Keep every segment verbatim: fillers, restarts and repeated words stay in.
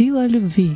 Сила любви.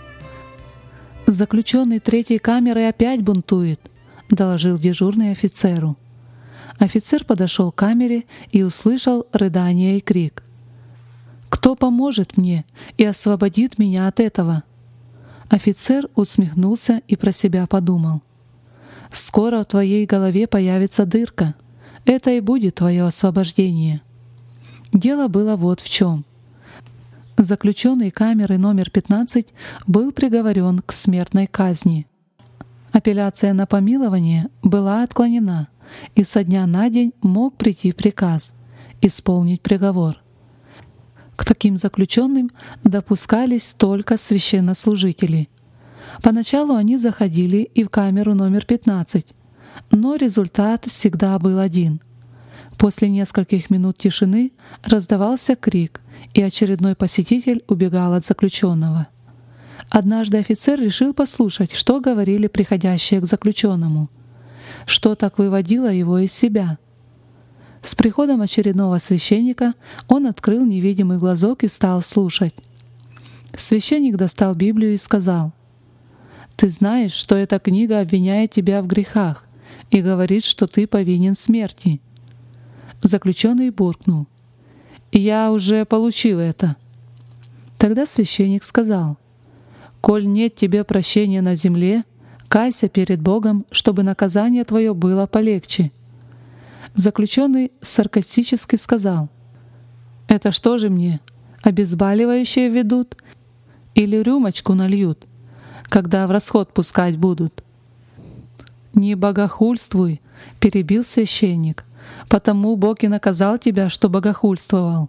«Заключенный третьей камеры опять бунтует», — доложил дежурный офицеру. Офицер подошел к камере и услышал рыдание и крик. «Кто поможет мне и освободит меня от этого?» Офицер усмехнулся и про себя подумал. «Скоро в твоей голове появится дырка. Это и будет твое освобождение». Дело было вот в чем. Заключенный камеры номер пятнадцать был приговорен к смертной казни. Апелляция на помилование была отклонена, и со дня на день мог прийти приказ исполнить приговор. К таким заключенным допускались только священнослужители. Поначалу они заходили и в камеру номер пятнадцать, но результат всегда был один. После нескольких минут тишины раздавался крик, и очередной посетитель убегал от заключенного. Однажды офицер решил послушать, что говорили приходящие к заключенному, что так выводило его из себя. С приходом очередного священника он открыл невидимый глазок и стал слушать. Священник достал Библию и сказал: «Ты знаешь, что эта книга обвиняет тебя в грехах и говорит, что ты повинен смерти». Заключенный буркнул: «Я уже получил это». Тогда священник сказал: «Коль нет тебе прощения на земле, кайся перед Богом, чтобы наказание твое было полегче». Заключенный саркастически сказал: «Это что же мне, обезболивающее ведут или рюмочку нальют, когда в расход пускать будут?» «Не богохульствуй», — перебил священник, «потому Бог и наказал тебя, что богохульствовал».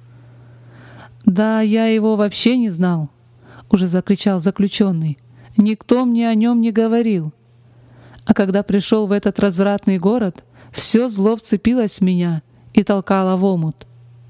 «Да я его вообще не знал», — уже закричал заключенный. «Никто мне о нем не говорил. А когда пришел в этот развратный город, все зло вцепилось в меня и толкало в омут».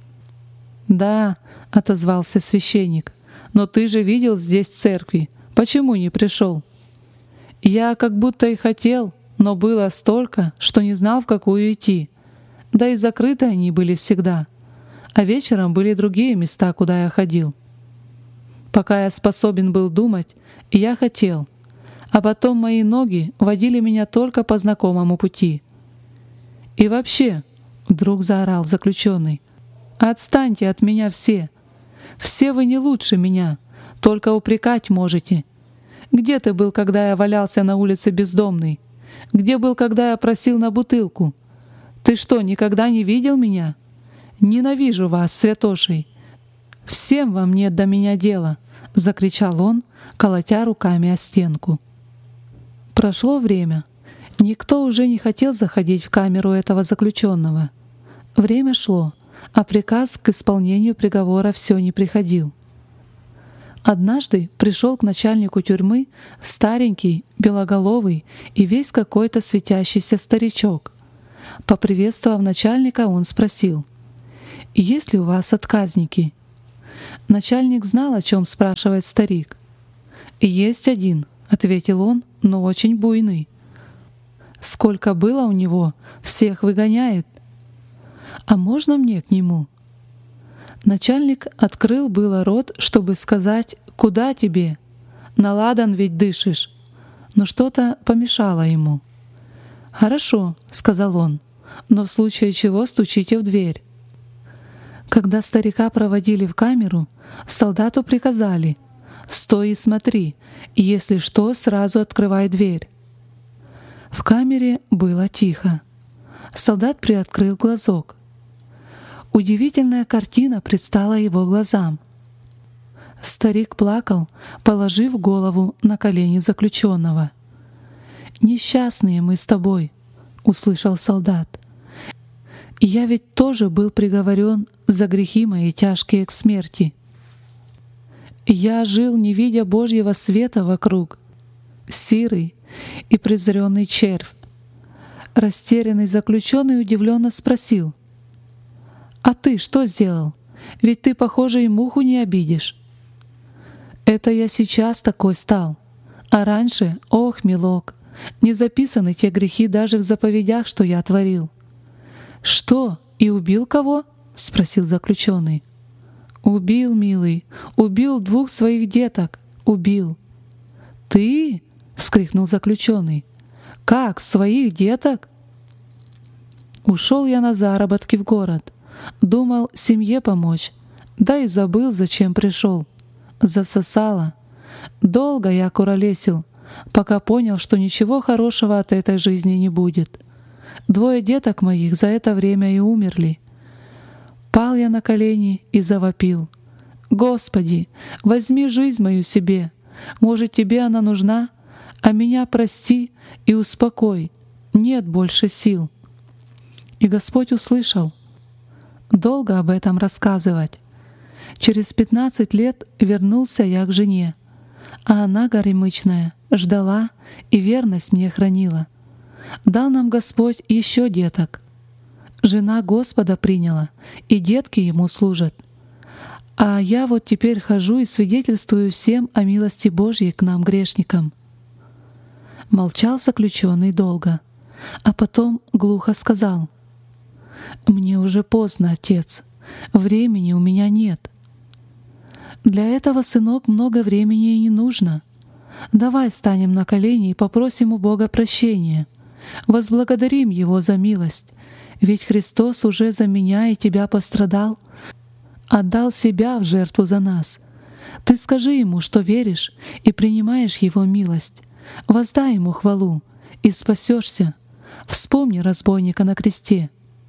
«Да», — отозвался священник, «но ты же видел здесь церкви. Почему не пришел?» «Я как будто и хотел, но было столько, что не знал, в какую идти. Да и закрыты они были всегда. А вечером были другие места, куда я ходил. Пока я способен был думать, я хотел, а потом мои ноги водили меня только по знакомому пути. И вообще, — вдруг заорал заключенный, — отстаньте от меня все. Все вы не лучше меня, только упрекать можете. Где ты был, когда я валялся на улице бездомный? Где был, когда я просил на бутылку? Ты что, никогда не видел меня? Ненавижу вас, святошей. Всем вам нет до меня дела», — закричал он, колотя руками о стенку. Прошло время. Никто уже не хотел заходить в камеру этого заключенного. Время шло, а приказ к исполнению приговора все не приходил. Однажды пришел к начальнику тюрьмы старенький, белоголовый и весь какой-то светящийся старичок. Поприветствовав начальника, он спросил: «Есть ли у вас отказники?» Начальник знал, о чем спрашивает старик. «Есть один», — ответил он, — «но очень буйный. Сколько было у него, всех выгоняет. А можно мне к нему?» Начальник открыл было рот, чтобы сказать: «Куда тебе? На ладан ведь дышишь», но что-то помешало ему. «Хорошо», — сказал он, — «но в случае чего стучите в дверь». Когда старика проводили в камеру, солдату приказали: «Стой и смотри, и если что, сразу открывай дверь». В камере было тихо. Солдат приоткрыл глазок. Удивительная картина предстала его глазам. Старик плакал, положив голову на колени заключенного. «Несчастные мы с тобой», — услышал солдат. «Я ведь тоже был приговорен за грехи мои тяжкие к смерти. Я жил, не видя Божьего света вокруг, сирый и презренный червь». Растерянный заключенный удивленно спросил: «А ты что сделал? Ведь ты, похоже, и муху не обидишь». «Это я сейчас такой стал, а раньше, ох, милок, не записаны те грехи даже в заповедях, что я творил». «Что, и убил кого?» — спросил заключенный. «Убил, милый, убил двух своих деток, убил». «Ты?» — вскрикнул заключенный. «Как, своих деток?» «Ушел я на заработки в город. Думал семье помочь, да и забыл, зачем пришел. Засосало. Долго я куролесил, пока понял, что ничего хорошего от этой жизни не будет. Двое деток моих за это время и умерли. Пал я на колени и завопил: Господи, возьми жизнь мою себе. Может, тебе она нужна, а меня прости и успокой. Нет больше сил». И Господь услышал. Долго об этом рассказывать. Через пятнадцать лет вернулся я к жене, а она, горемычная, ждала и верность мне хранила. Дал нам Господь еще деток. Жена Господа приняла, и детки Ему служат. А я вот теперь хожу и свидетельствую всем о милости Божьей к нам, грешникам». Молчал заключенный долго, а потом глухо сказал: «Мне уже поздно, отец, времени у меня нет». «Для этого, сынок, много времени и не нужно. Давай станем на колени и попросим у Бога прощения, возблагодарим Его за милость, ведь Христос уже за меня и тебя пострадал, отдал себя в жертву за нас. Ты скажи Ему, что веришь и принимаешь Его милость, воздай Ему хвалу и спасешься. Вспомни разбойника на кресте».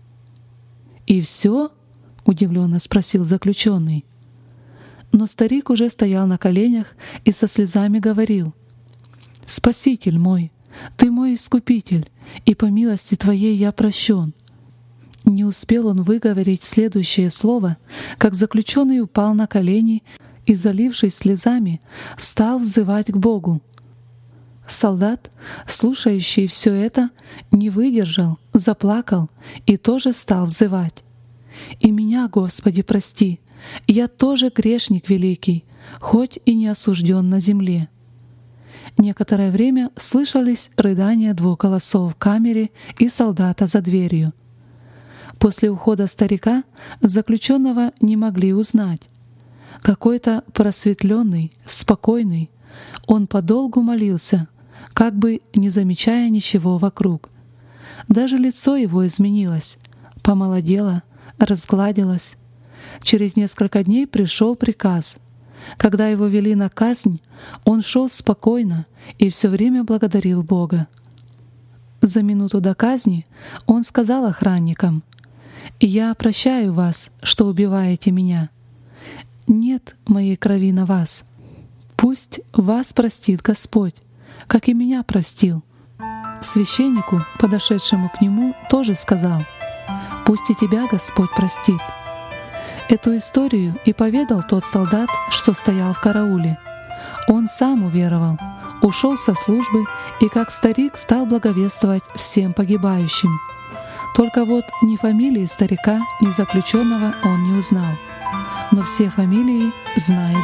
«И все?» — удивленно спросил заключенный. Но старик уже стоял на коленях и со слезами говорил: «Спаситель мой, Ты мой искупитель, и по милости Твоей я прощен». Не успел он выговорить следующее слово, как заключенный упал на колени и, залившись слезами, стал взывать к Богу. Солдат, слушающий все это, не выдержал, заплакал и тоже стал взывать: «И меня, Господи, прости, я тоже грешник великий, хоть и не осужден на земле». Некоторое время слышались рыдания двух голосов в камере и солдата за дверью. После ухода старика заключенного не могли узнать. Какой-то просветленный, спокойный, он подолгу молился, как бы не замечая ничего вокруг. Даже лицо его изменилось, помолодело, разгладилось. Через несколько дней пришел приказ. Когда его вели на казнь, он шел спокойно и все время благодарил Бога. За минуту до казни он сказал охранникам: «Я прощаю вас, что убиваете меня. Нет моей крови на вас. Пусть вас простит Господь, как и меня простил». Священнику, подошедшему к нему, тоже сказал: «Пусть и тебя Господь простит». Эту историю и поведал тот солдат, что стоял в карауле. Он сам уверовал, ушел со службы и, как старик, стал благовествовать всем погибающим. Только вот ни фамилии старика, ни заключенного он не узнал. Но все фамилии знает